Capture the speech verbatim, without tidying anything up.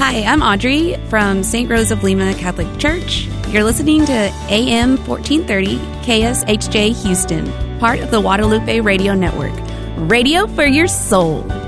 Hi, I'm Audrey from Saint Rose of Lima Catholic Church. You're listening to A M fourteen thirty K S H J Houston, part of the Guadalupe Radio Network. Radio for your soul.